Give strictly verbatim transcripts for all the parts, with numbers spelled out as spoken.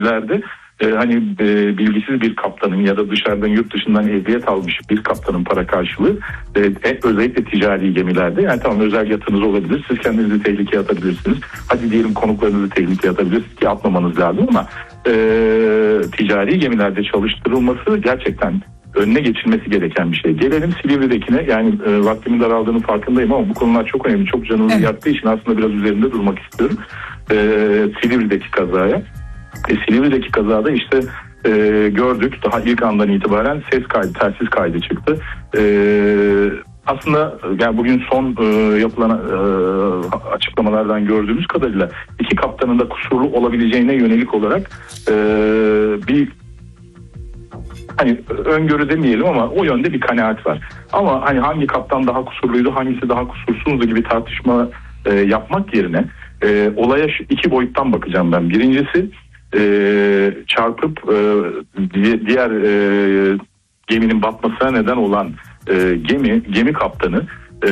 gemilerde e, hani e, bilgisiz bir kaptanın ya da dışarıdan yurt dışından ehliyet almış bir kaptanın para karşılığı e, özellikle ticari gemilerde, yani tamam özel yatınız olabilir, siz kendinizi tehlikeye atabilirsiniz, hadi diyelim konuklarınızı tehlikeye atabilirsiniz ki atmamanız lazım, ama e, ticari gemilerde çalıştırılması gerçekten önüne geçilmesi gereken bir şey. Gelelim Silivri'dekine, yani e, vaktimin daraldığının farkındayım ama bu konular çok önemli, çok canınızı evet. yaktığı için aslında biraz üzerinde durmak istiyorum. E, Silivri'deki kazaya. E, Silivri'deki kazada işte e, gördük, daha ilk andan itibaren ses kaydı, telsiz kaydı çıktı. E, aslında yani bugün son e, yapılan e, açıklamalardan gördüğümüz kadarıyla iki kaptanın da kusurlu olabileceğine yönelik olarak e, bir hani öngörü demeyelim ama o yönde bir kanaat var. Ama hani hangi kaptan daha kusurluydu, hangisi daha kusursuzdu gibi tartışma e, yapmak yerine e, olaya şu iki boyuttan bakacağım ben. Birincisi e, çarpıp e, diğer e, geminin batmasına neden olan e, gemi gemi kaptanı, e,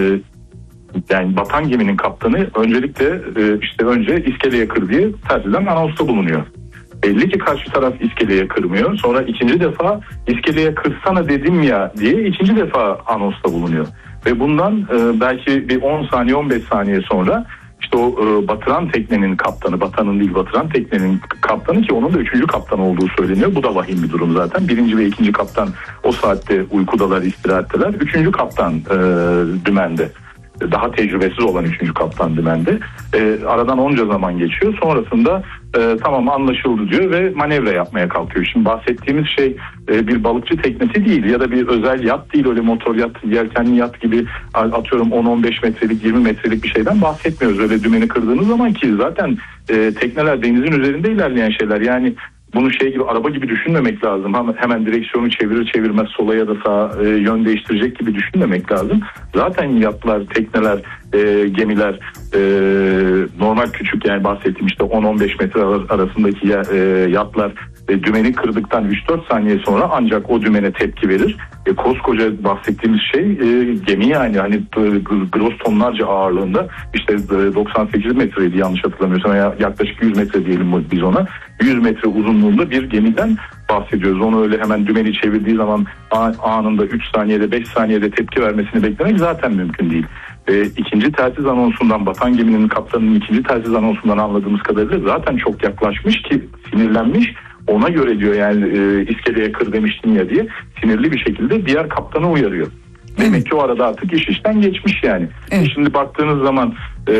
yani batan geminin kaptanı öncelikle e, işte önce iskeleye kır diye telsizden anonsta bulunuyor. Belli ki karşı taraf iskeleye kırmıyor. Sonra ikinci defa iskeleye kırsana dedim ya diye ikinci defa anonsta bulunuyor. Ve bundan e, belki bir on saniye on beş saniye sonra işte o e, batıran teknenin kaptanı, batanın değil batıran teknenin kaptanı, ki onun da üçüncü kaptan olduğu söyleniyor. Bu da vahim bir durum zaten. Birinci ve ikinci kaptan o saatte uykudalar, istirahatteler. Üçüncü kaptan e, dümende. Daha tecrübesiz olan üçüncü kaptan dümende. E, aradan onca zaman geçiyor. Sonrasında e, tamam anlaşıldı diyor ve manevra yapmaya kalkıyor. Şimdi bahsettiğimiz şey e, bir balıkçı teknesi değil ya da bir özel yat değil, öyle motor yat, yelkenli yat gibi atıyorum on on beş metrelik yirmi metrelik bir şeyden bahsetmiyoruz. Öyle dümeni kırdığınız zaman, ki zaten e, tekneler denizin üzerinde ilerleyen şeyler, yani bunu şey gibi, araba gibi düşünmemek lazım. Hemen direksiyonu çevirir çevirmez sola ya da sağa e, yön değiştirecek gibi düşünmemek lazım. Zaten yatlar, tekneler, e, gemiler e, normal küçük, yani bahsettiğim işte on on beş metre arasındaki ya, e, yatlar e, dümeni kırdıktan üç dört saniye sonra ancak o dümene tepki verir. E, koskoca bahsettiğimiz şey e, gemi, yani hani e, gross tonlarca ağırlığında, işte e, doksan sekiz metreydi yanlış hatırlamıyorsam, ya yaklaşık yüz metre diyelim biz ona, yüz metre uzunluğunda bir gemiden bahsediyoruz. Onu öyle hemen dümeni çevirdiği zaman anında üç saniyede beş saniyede tepki vermesini beklemek zaten mümkün değil. E, ikinci telsiz anonsundan, batan geminin kaptanının ikinci telsiz anonsundan anladığımız kadarıyla zaten çok yaklaşmış ki sinirlenmiş. Ona göre diyor, yani e, iskeleye kır demiştin ya diye sinirli bir şekilde diğer kaptanı uyarıyor. Demek evet. ki o arada artık iş işten geçmiş yani. Evet. E şimdi baktığınız zaman e,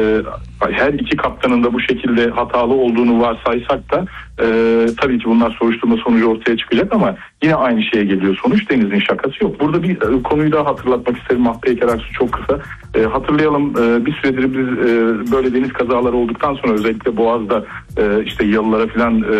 her iki kaptanın da bu şekilde hatalı olduğunu varsaysak da e, tabii ki bunlar soruşturma sonucu ortaya çıkacak ama yine aynı şeye geliyor sonuç. Denizin şakası yok. Burada bir e, konuyu daha hatırlatmak isterim. Mahpeyker Aksu, çok kısa. E, hatırlayalım, e, bir süredir biz e, böyle deniz kazaları olduktan sonra özellikle Boğaz'da e, işte yalılara falan e,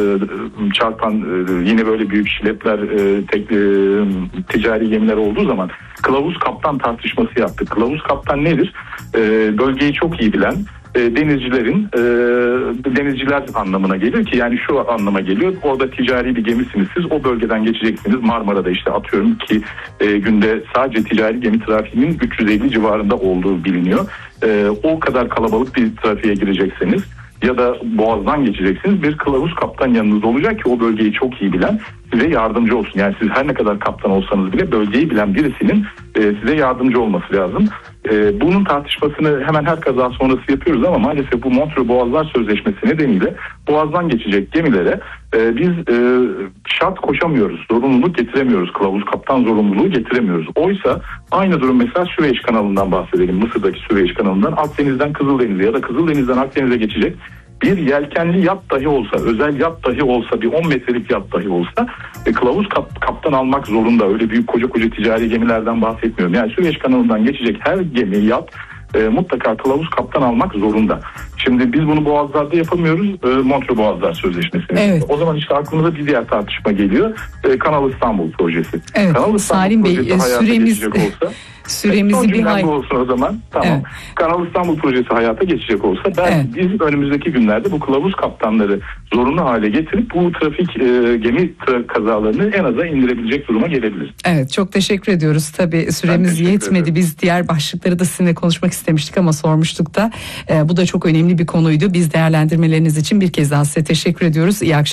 çarpan e, yine böyle büyük şilepler, e, tek, e, ticari gemiler olduğu zaman kılavuz kaptan tartışması yaptık. Kılavuz kaptan nedir? E, bölgeyi çok iyi bilen e, denizcilerin e, denizciler anlamına geliyor ki, yani şu anlama geliyor. Orada ticari bir gemisiniz siz, o bölgeden geçeceksiniz. Marmara'da işte atıyorum ki e, günde sadece ticari gemi trafiğinin üç yüz elli civarında olduğu biliniyor. E, o kadar kalabalık bir trafiğe girecekseniz ya da Boğaz'dan geçeceksiniz, bir kılavuz kaptan yanınızda olacak ki o bölgeyi çok iyi bilen size yardımcı olsun. Yani siz her ne kadar kaptan olsanız bile bölgeyi bilen birisinin e, size yardımcı olması lazım. E, bunun tartışmasını hemen her kaza sonrası yapıyoruz ama maalesef bu Montreux Boğazlar Sözleşmesi nedeniyle Boğaz'dan geçecek gemilere e, biz e, şart koşamıyoruz, zorunluluk getiremiyoruz, kılavuz kaptan zorunluluğu getiremiyoruz. Oysa aynı durum mesela Süveyş kanalından bahsedelim, Mısır'daki Süveyş kanalından Akdeniz'den Kızıldeniz'e ya da Kızıldeniz'den Akdeniz'e geçecek bir yelkenli yat dahi olsa, özel yat dahi olsa, bir on metrelik yat dahi olsa e, kılavuz kap, kaptan almak zorunda. Öyle büyük koca koca ticari gemilerden bahsetmiyorum. Yani Süveyş kanalından geçecek her gemi, yat e, mutlaka kılavuz kaptan almak zorunda. Şimdi biz bunu Boğazlar'da yapamıyoruz. E, Montreux Boğazlar Sözleşmesi'ne. Evet. O zaman işte aklımıza bir diğer tartışma geliyor. E, Kanal İstanbul projesi. Evet. Kanal İstanbul Salim Bey, süremiz olsa süremizi bir hay- olsun o zaman. Tamam. Evet. Kanal İstanbul projesi hayata geçecek olsa ben evet. biz önümüzdeki günlerde bu kılavuz kaptanları zorunlu hale getirip bu trafik e, gemi tra- kazalarını en aza indirebilecek duruma gelebiliriz. Evet, çok teşekkür ediyoruz. Tabii süremiz yetmedi. Ederim. Biz diğer başlıkları da sizinle konuşmak istemiştik ama sormuştuk da. E, bu da çok önemli önemli bir konuydu. Biz değerlendirmeleriniz için bir kez daha size teşekkür ediyoruz. İyi akşamlar.